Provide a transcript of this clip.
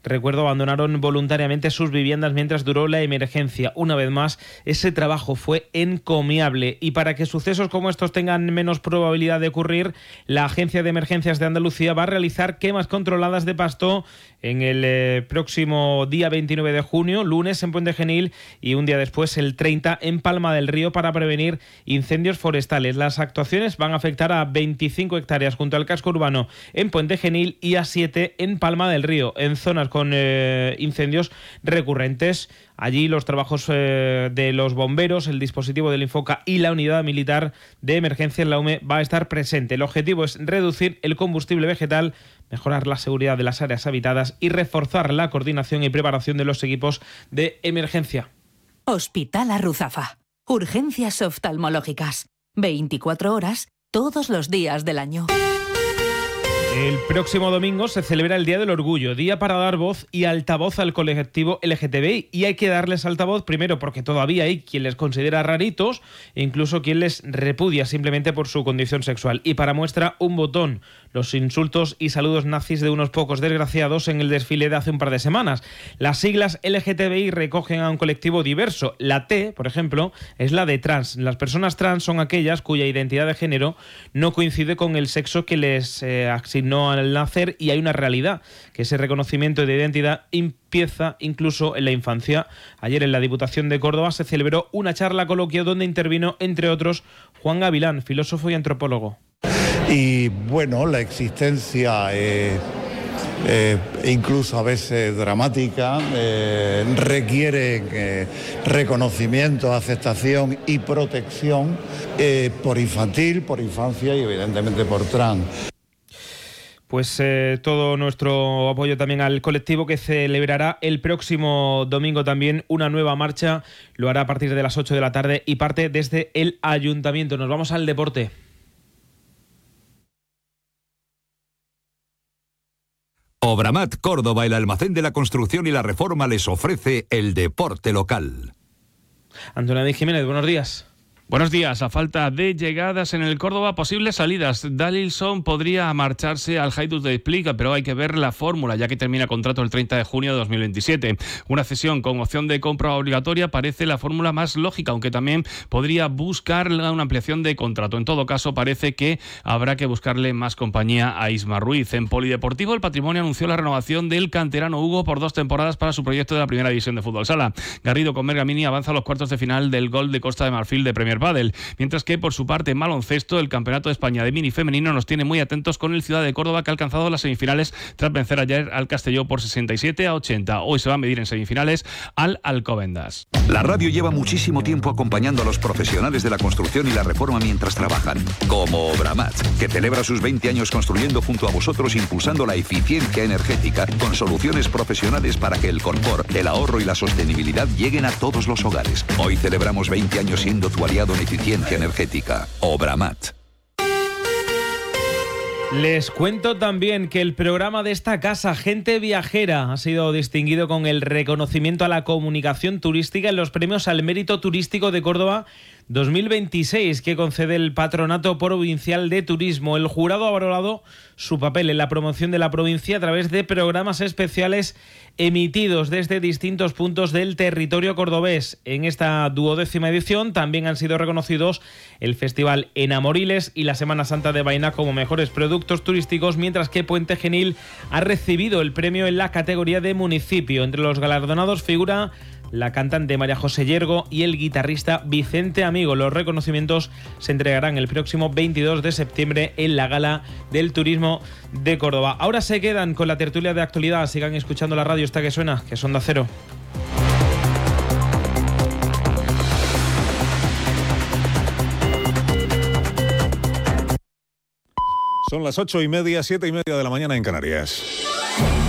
recuerdo, abandonaron voluntariamente sus viviendas mientras duró la emergencia. Una vez más, ese trabajo fue encomiable. Y para que sucesos como estos tengan menos probabilidad de ocurrir, la Agencia de Emergencias de Andalucía va a realizar quemas controladas de pasto en el próximo día 29 de junio, lunes en Puente Genil, y un día después, el 30, en Palma del Río, para prevenir incendios forestales. Las actuaciones van a afectar a 25 hectáreas junto al casco urbano en Puente Genil y a 7 en Palma del Río, en zonas con incendios recurrentes. Allí los trabajos de los bomberos, el dispositivo del Infoca y la unidad militar de emergencia en la UME va a estar presente. El objetivo es reducir el combustible vegetal, mejorar la seguridad de las áreas habitadas y reforzar la coordinación y preparación de los equipos de emergencia. Hospital Arruzafa. Urgencias oftalmológicas. 24 horas, todos los días del año. El próximo domingo se celebra el Día del Orgullo, día para dar voz y altavoz al colectivo LGTBI. Y hay que darles altavoz primero porque todavía hay quien les considera raritos e incluso quien les repudia simplemente por su condición sexual. Y para muestra, un botón: los insultos y saludos nazis de unos pocos desgraciados en el desfile de hace un par de semanas. Las siglas LGTBI recogen a un colectivo diverso. La T, por ejemplo, es la de trans. Las personas trans son aquellas cuya identidad de género no coincide con el sexo que les asignó al nacer, y hay una realidad, que ese reconocimiento de identidad empieza incluso en la infancia. Ayer en la Diputación de Córdoba se celebró una charla coloquio donde intervino, entre otros, Juan Gavilán, filósofo y antropólogo. Y bueno, la existencia incluso a veces dramática, requiere reconocimiento, aceptación y protección por infantil, por infancia y evidentemente por trans. Pues todo nuestro apoyo también al colectivo, que celebrará el próximo domingo también una nueva marcha. Lo hará a partir de las 8 de la tarde y parte desde el Ayuntamiento. Nos vamos al deporte. Obramat Córdoba, el almacén de la construcción y la reforma, les ofrece el deporte local. Antonio Di Jiménez, buenos días. Buenos días. A falta de llegadas en el Córdoba, posibles salidas. Dalilson podría marcharse al Hajduk de Split, pero hay que ver la fórmula, ya que termina contrato el 30 de junio de 2027. Una cesión con opción de compra obligatoria parece la fórmula más lógica, aunque también podría buscar una ampliación de contrato. En todo caso, parece que habrá que buscarle más compañía a Isma Ruiz. En Polideportivo, el Patrimonio anunció la renovación del canterano Hugo por 2 temporadas para su proyecto de la Primera División de Fútbol Sala. Garrido con Bergamini avanza a los cuartos de final del Gol de Costa de Marfil de Premier Padel. Mientras que, por su parte, en baloncesto, el Campeonato de España de Mini Femenino nos tiene muy atentos con el Ciudad de Córdoba, que ha alcanzado las semifinales tras vencer ayer al Castelló por 67-80. Hoy se va a medir en semifinales al Alcobendas. La radio lleva muchísimo tiempo acompañando a los profesionales de la construcción y la reforma mientras trabajan, como Obramat, que celebra sus 20 años construyendo junto a vosotros, impulsando la eficiencia energética con soluciones profesionales para que el confort, el ahorro y la sostenibilidad lleguen a todos los hogares. Hoy celebramos 20 años siendo tu aliado en eficiencia energética. Obramat. Les cuento también que el programa de esta casa, Gente Viajera, ha sido distinguido con el reconocimiento a la comunicación turística en los premios al mérito turístico de Córdoba 2026, que concede el Patronato Provincial de Turismo. El jurado ha valorado su papel en la promoción de la provincia a través de programas especiales emitidos desde distintos puntos del territorio cordobés. En esta 12ª edición también han sido reconocidos el Festival en Amoriles y la Semana Santa de Baena como mejores productos turísticos, mientras que Puente Genil ha recibido el premio en la categoría de municipio. Entre los galardonados figura la cantante María José Yergo y el guitarrista Vicente Amigo. Los reconocimientos se entregarán el próximo 22 de septiembre en la Gala del Turismo de Córdoba. Ahora se quedan con la tertulia de actualidad. Sigan escuchando la radio, esta que suena, que es Onda Cero. Son las 8:30, 7:30 de la mañana en Canarias.